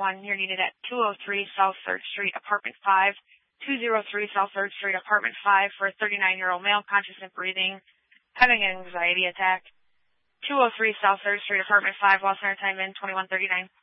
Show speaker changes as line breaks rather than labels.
1. You're needed at 203 South 3rd Street, Apartment 5. 203 South 3rd Street, Apartment 5 for a 39-year-old male, conscious and breathing, having an anxiety attack. 203 South 3rd Street, Apartment 5, Lost Center, time in 21:39.